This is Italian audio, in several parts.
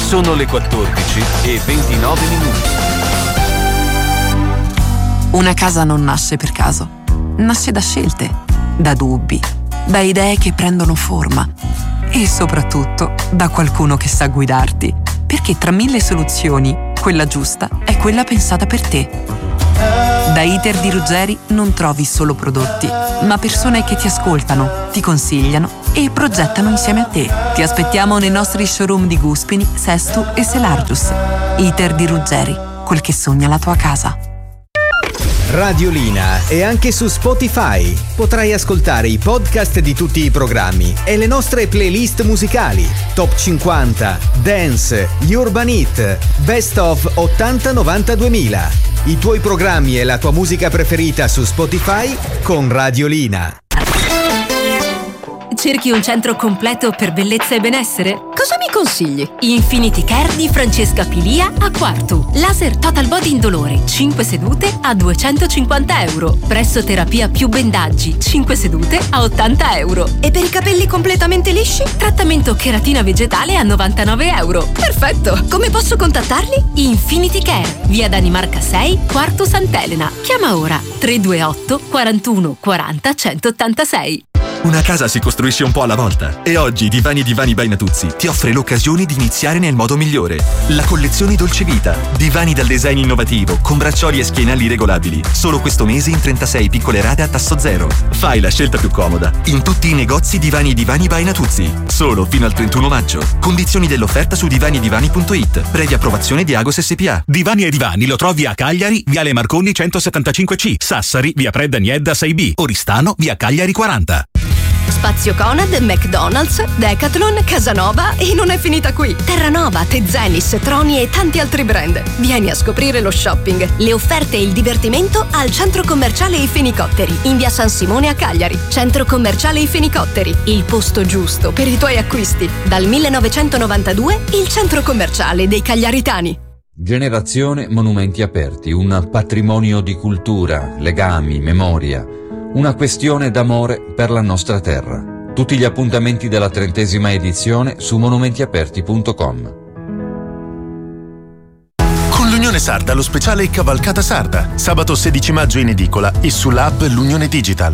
Sono le 14:29. Una casa non nasce per caso, nasce da scelte, da dubbi, da idee che prendono forma e soprattutto da qualcuno che sa guidarti, perché tra 1000 soluzioni, quella giusta è quella pensata per te. Da Iter di Ruggeri non trovi solo prodotti, ma persone che ti ascoltano, ti consigliano e progettano insieme a te. Ti aspettiamo nei nostri showroom di Guspini, Sestu e Selargius. Iter di Ruggeri, quel che sogna la tua casa. Radiolina è anche su Spotify. Potrai ascoltare i podcast di tutti i programmi e le nostre playlist musicali: Top 50, Dance, Urban Hit, Best of 80-90-2000. I tuoi programmi e la tua musica preferita su Spotify con Radiolina. Cerchi un centro completo per bellezza e benessere? Cosa mi consigli? Infinity Care di Francesca Pilia a Quartu. Laser Total Body indolore, 5 sedute a €250. Pressoterapia più bendaggi, 5 sedute a €80. E per i capelli completamente lisci? Trattamento cheratina vegetale a €99. Perfetto! Come posso contattarli? Infinity Care, via Danimarca 6, Quartu Sant'Elena. Chiama ora 328 41 40 186. Una casa si costruisce un po' alla volta e oggi Divani by Natuzzi ti offre l'occasione di iniziare nel modo migliore. La collezione Dolce Vita, divani dal design innovativo con braccioli e schienali regolabili. Solo questo mese in 36 piccole rate a tasso zero. Fai la scelta più comoda in tutti i negozi Divani by Natuzzi. Solo fino al 31 maggio. Condizioni dell'offerta su divanidivani.it. Previa approvazione di Agos SPA. Divani e Divani lo trovi a Cagliari, Viale Marconi 175C, Sassari, via Predda Niedda 6B, Oristano, via Cagliari 40. Spazio Conad, McDonald's, Decathlon, Casanova e non è finita qui. Terranova, Tezenis, Troni e tanti altri brand. Vieni a scoprire lo shopping, le offerte e il divertimento al Centro Commerciale I Fenicotteri, in via San Simone a Cagliari. Centro Commerciale I Fenicotteri, il posto giusto per i tuoi acquisti. Dal 1992 il Centro Commerciale dei Cagliaritani. Generazione Monumenti Aperti, un patrimonio di cultura, legami, memoria. Una questione d'amore per la nostra terra. Tutti gli appuntamenti della 30ª edizione su monumentiaperti.com. Con l'Unione Sarda lo speciale Cavalcata Sarda, sabato 16 maggio in edicola e sull'app L'Unione Digital.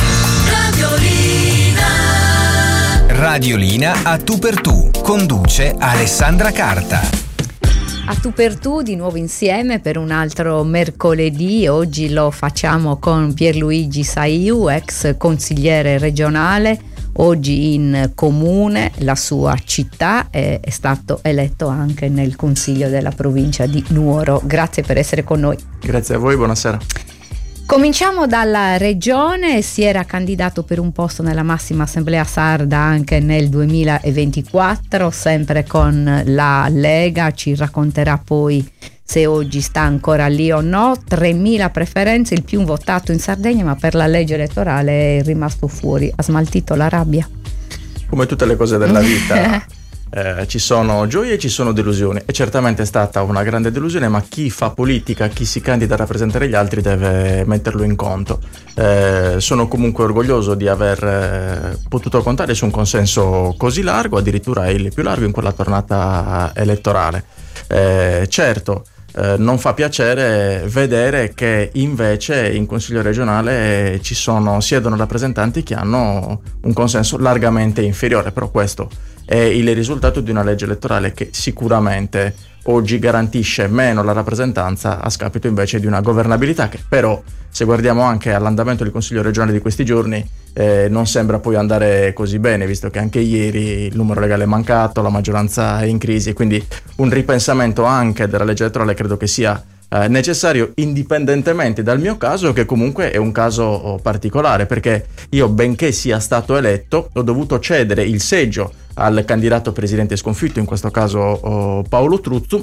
Radiolina a tu per tu. Conduce Alessandra Carta. A tu per tu di nuovo insieme per un altro mercoledì. Oggi lo facciamo con Pierluigi Saiu, ex consigliere regionale, oggi in comune, la sua città, è stato eletto anche nel consiglio della provincia di Nuoro. Grazie per essere con noi. Grazie a voi, buonasera. Cominciamo dalla regione. Si era candidato per un posto nella massima assemblea sarda anche nel 2024, sempre con la Lega. Ci racconterà poi se oggi sta ancora lì o no. 3.000 preferenze, il più votato in Sardegna, ma per la legge elettorale è rimasto fuori. Ha smaltito la rabbia. Come tutte le cose della vita. Ci sono gioie e ci sono delusioni, e certamente è stata una grande delusione, ma chi fa politica, chi si candida a rappresentare gli altri deve metterlo in conto. Sono comunque orgoglioso di aver potuto contare su un consenso così largo, addirittura il più largo in quella tornata elettorale. Certo, non fa piacere vedere che invece in Consiglio regionale siedono rappresentanti che hanno un consenso largamente inferiore, però questo è il risultato di una legge elettorale che sicuramente oggi garantisce meno la rappresentanza a scapito invece di una governabilità che però, se guardiamo anche all'andamento del Consiglio regionale di questi giorni, non sembra poi andare così bene, visto che anche ieri il numero legale è mancato, la maggioranza è in crisi, e quindi un ripensamento anche della legge elettorale credo che sia necessario, indipendentemente dal mio caso, che comunque è un caso particolare, perché io, benché sia stato eletto, ho dovuto cedere il seggio al candidato presidente sconfitto, in questo caso Paolo Truzzu,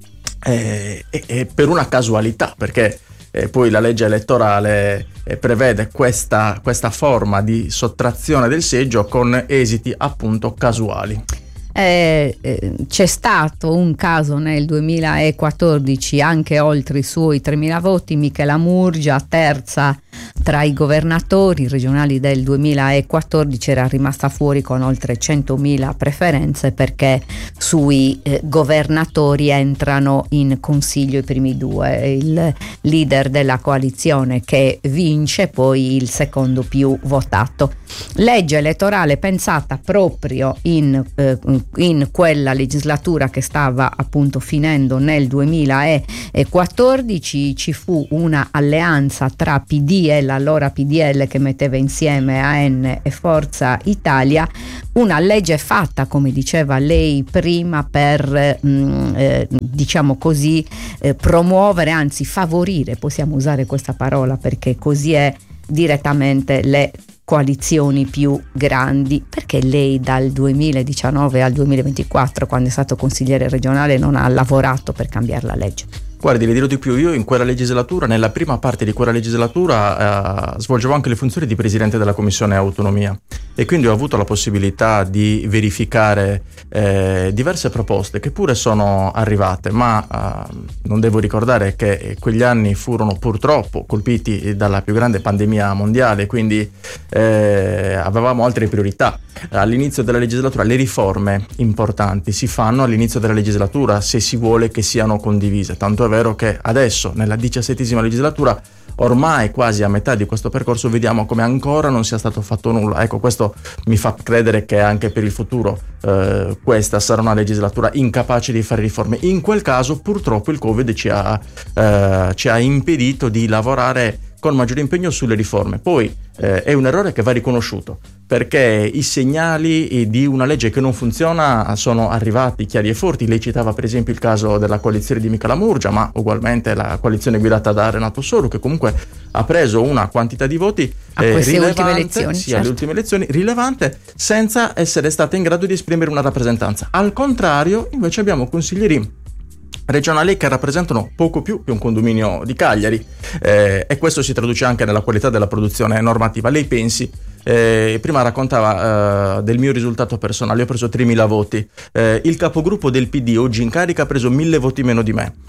e per una casualità, perché poi la legge elettorale prevede questa forma di sottrazione del seggio con esiti appunto casuali. C'è stato un caso nel 2014, anche oltre i suoi 3.000 voti, Michela Murgia, terza tra i governatori regionali del 2014, era rimasta fuori con oltre 100.000 preferenze perché sui governatori entrano in consiglio i primi due, il leader della coalizione che vince, poi il secondo più votato. Legge elettorale pensata proprio in quella legislatura che stava appunto finendo nel 2014. Ci fu una alleanza tra PD e l'allora PDL che metteva insieme AN e Forza Italia, una legge fatta, come diceva lei prima, per diciamo così promuovere, anzi favorire, possiamo usare questa parola perché così è, direttamente le coalizioni più grandi. Perché lei dal 2019 al 2024, quando è stato consigliere regionale, non ha lavorato per cambiare la legge? Guardi, le dirò di più, io in quella legislatura, nella prima parte di quella legislatura, svolgevo anche le funzioni di presidente della Commissione Autonomia e quindi ho avuto la possibilità di verificare diverse proposte che pure sono arrivate, ma non devo ricordare che quegli anni furono purtroppo colpiti dalla più grande pandemia mondiale, quindi avevamo altre priorità. All'inizio della legislatura le riforme importanti si fanno all'inizio della legislatura se si vuole che siano condivise, tanto è vero che adesso nella 17ª legislatura, ormai quasi a metà di questo percorso, vediamo come ancora non sia stato fatto nulla. Ecco, questo mi fa credere che anche per il futuro questa sarà una legislatura incapace di fare riforme. In quel caso purtroppo il Covid ci ha impedito di lavorare con maggiore impegno sulle riforme. Poi è un errore che va riconosciuto, perché i segnali di una legge che non funziona sono arrivati chiari e forti. Lei citava per esempio il caso della coalizione di Michela Murgia, ma ugualmente la coalizione guidata da Renato Soru, che comunque ha preso una quantità di voti rilevante, alle ultime elezioni, rilevante, senza essere stata in grado di esprimere una rappresentanza. Al contrario, invece abbiamo consiglieri regionali che rappresentano poco più che un condominio di Cagliari, e questo si traduce anche nella qualità della produzione normativa. Lei pensi, prima raccontava del mio risultato personale, io ho preso 3.000 voti, il capogruppo del PD oggi in carica ha preso 1.000 voti meno di me,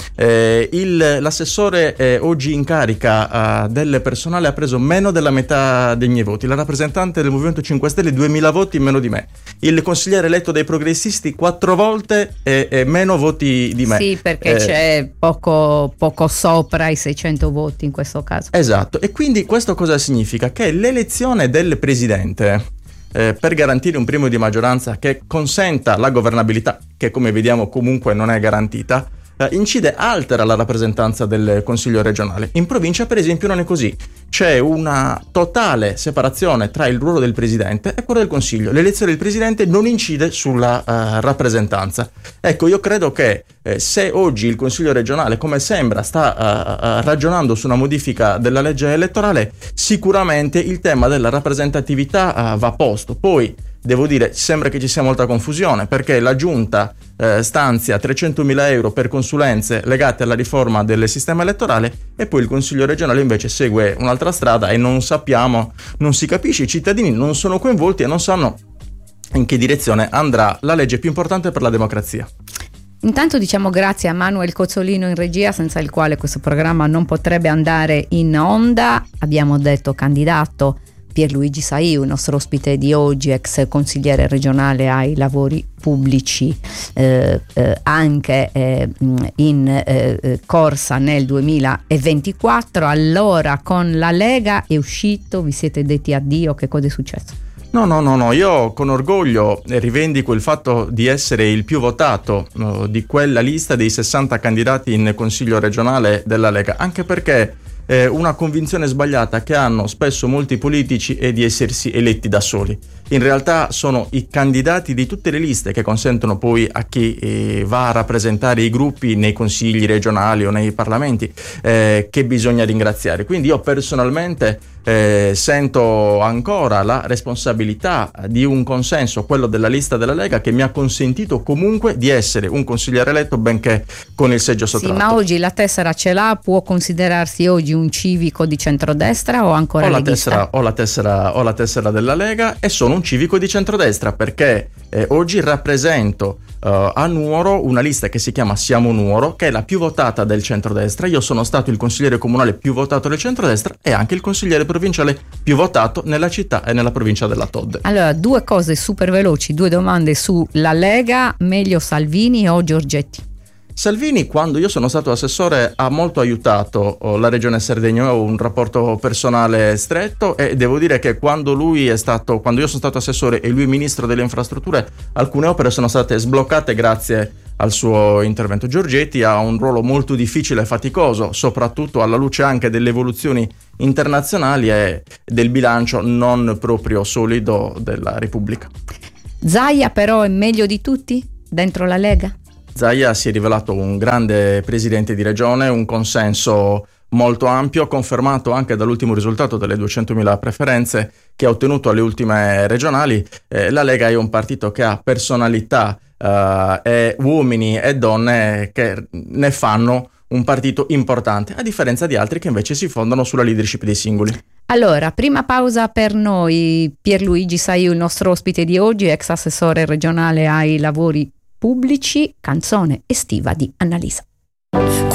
l'assessore oggi in carica del personale ha preso meno della metà dei miei voti, la rappresentante del Movimento 5 Stelle 2.000 voti meno di me, il consigliere eletto dai progressisti 4 volte meno voti di me. Sì, perché c'è poco sopra i 600 voti in questo caso. Esatto, e quindi questo cosa significa? Che l'elezione del presidente, per garantire un premio di maggioranza che consenta la governabilità, che come vediamo comunque non è garantita, altera la rappresentanza del Consiglio regionale. In provincia per esempio non è così, c'è una totale separazione tra il ruolo del presidente e quello del Consiglio. L'elezione del presidente non incide sulla rappresentanza. Ecco, io credo che se oggi il Consiglio regionale, come sembra, sta ragionando su una modifica della legge elettorale, sicuramente il tema della rappresentatività va posto. Poi devo dire, sembra che ci sia molta confusione, perché la Giunta stanzia 300.000 euro per consulenze legate alla riforma del sistema elettorale e poi il Consiglio regionale invece segue un'altra strada e non si capisce, i cittadini non sono coinvolti e non sanno in che direzione andrà la legge più importante per la democrazia. Intanto diciamo grazie a Manuel Cozzolino in regia, senza il quale questo programma non potrebbe andare in onda. Abbiamo detto candidato Pierluigi Saiu, il nostro ospite di oggi, ex consigliere regionale ai lavori pubblici, anche in corsa nel 2024. Allora con la Lega è uscito, vi siete detti addio, che cosa è successo? No, io con orgoglio rivendico il fatto di essere il più votato di quella lista dei 60 candidati in consiglio regionale della Lega, anche perché una convinzione sbagliata che hanno spesso molti politici è di essersi eletti da soli. In realtà sono i candidati di tutte le liste che consentono poi a chi va a rappresentare i gruppi nei consigli regionali o nei parlamenti che bisogna ringraziare. Quindi io personalmente sento ancora la responsabilità di un consenso, quello della lista della Lega, che mi ha consentito comunque di essere un consigliere eletto, benché con il seggio sottratto. Sì, ma oggi la tessera ce l'ha? Può considerarsi oggi un civico di centrodestra o ancora leghista? Ho la tessera della Lega e sono un un civico di centrodestra, perché oggi rappresento a Nuoro una lista che si chiama Siamo Nuoro, che è la più votata del centrodestra. Io sono stato il consigliere comunale più votato del centrodestra e anche il consigliere provinciale più votato nella città e nella provincia della Todde. Allora, 2 cose super veloci, 2 domande sulla Lega, meglio Salvini o Giorgetti? Salvini, quando io sono stato assessore, ha molto aiutato la regione Sardegna. Ho un rapporto personale stretto e devo dire che quando io sono stato assessore e lui ministro delle infrastrutture, alcune opere sono state sbloccate grazie al suo intervento. Giorgetti ha un ruolo molto difficile e faticoso, soprattutto alla luce anche delle evoluzioni internazionali e del bilancio non proprio solido della Repubblica. Zaia però è meglio di tutti dentro la Lega? Zaia si è rivelato un grande presidente di regione, un consenso molto ampio, confermato anche dall'ultimo risultato delle 200.000 preferenze che ha ottenuto alle ultime regionali. La Lega è un partito che ha personalità e uomini e donne che ne fanno un partito importante, a differenza di altri che invece si fondano sulla leadership dei singoli. Allora, prima pausa per noi. Pierluigi Saiu, il nostro ospite di oggi, ex assessore regionale ai lavori pubblici, canzone estiva di Annalisa.